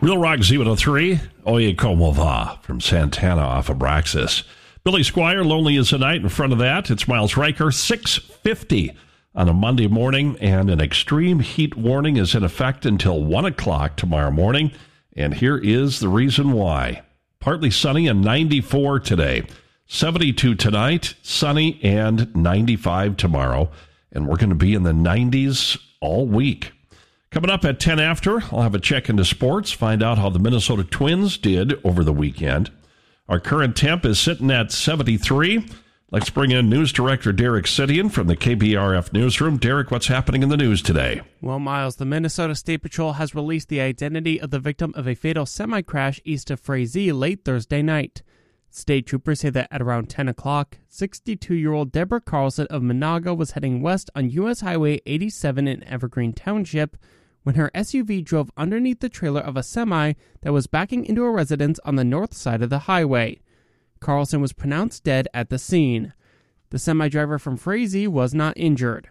Real Rock Z103, Oye Como Va from Santana off of Abraxas. Billy Squire, Lonely as the Night in front of that. It's Miles Riker, 6:50 on a Monday morning, and an extreme heat warning is in effect until 1 o'clock tomorrow morning. And here is the reason why. Partly sunny and 94 today. 72 tonight, sunny and 95 tomorrow. And we're going to be in the 90s all week. Coming up at 10 after, I'll have a check into sports, find out how the Minnesota Twins did over the weekend. Our current temp is sitting at 73. Let's bring in News Director Derek Sidian from the KBRF Newsroom. Derek, what's happening in the news today? Well, Miles, the Minnesota State Patrol has released the identity of the victim of a fatal semi-crash east of Frazee late Thursday night. State troopers say that at around 10 o'clock, 62-year-old Deborah Carlson of Monaga was heading west on U.S. Highway 87 in Evergreen Township when her SUV drove underneath the trailer of a semi that was backing into a residence on the north side of the highway. Carlson was pronounced dead at the scene. The semi-driver from Frazee was not injured.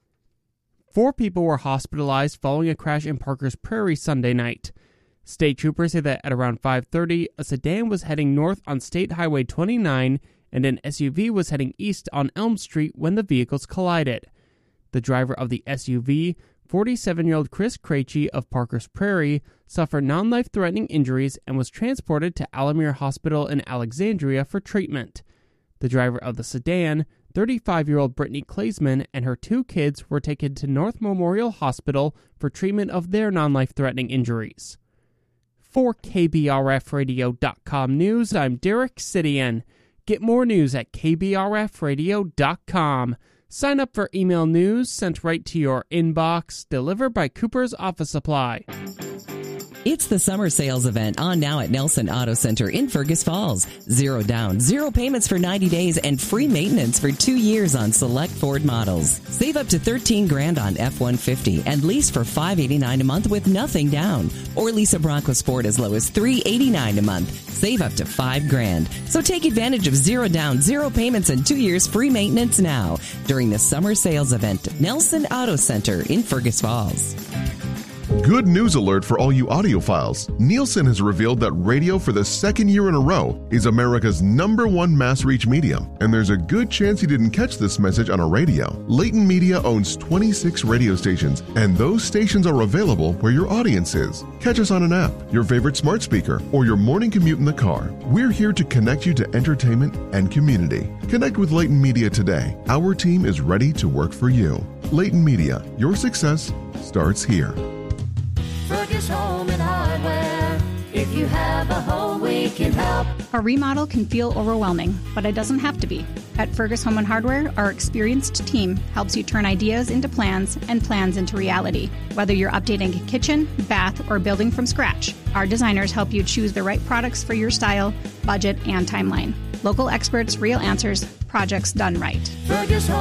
4 people were hospitalized following a crash in Parker's Prairie Sunday night. State troopers say that at around 5:30, a sedan was heading north on State Highway 29 and an SUV was heading east on Elm Street when the vehicles collided. The driver of the SUV, 47-year-old Chris Krejci of Parker's Prairie, suffered non-life-threatening injuries and was transported to Alamere Hospital in Alexandria for treatment. The driver of the sedan, 35-year-old Brittany Klaesman, and her 2 kids were taken to North Memorial Hospital for treatment of their non-life-threatening injuries. For KBRFradio.com News, I'm Derek Sidian. Get more news at KBRFradio.com. Sign up for email news sent right to your inbox, delivered by Cooper's Office Supply. It's the summer sales event on now at Nelson Auto Center in Fergus Falls. 0 down, 0 payments for 90 days, and free maintenance for 2 years on select Ford models. Save up to $13,000 on F-150 and lease for $589 a month with nothing down. Or lease a Bronco Sport as low as $389 a month. Save up to $5,000. So take advantage of 0 down, 0 payments, and 2 years free maintenance now during the summer sales event at Nelson Auto Center in Fergus Falls. Good news alert for all you audiophiles. Nielsen has revealed that radio for the 2nd year in a row is America's #1 mass reach medium, and there's a good chance you didn't catch this message on a radio. Leighton Media owns 26 radio stations, and those stations are available where your audience is. Catch us on an app, your favorite smart speaker, or your morning commute in the car. We're here to connect you to entertainment and community. Connect with Leighton Media today. Our team is ready to work for you. Leighton Media, your success starts here. Fergus Home and Hardware. If you have a home, we can help. A remodel can feel overwhelming, but it doesn't have to be. At Fergus Home and Hardware, our experienced team helps you turn ideas into plans and plans into reality. Whether you're updating a kitchen, bath, or building from scratch, our designers help you choose the right products for your style, budget, and timeline. Local experts, real answers, projects done right. Fergus Home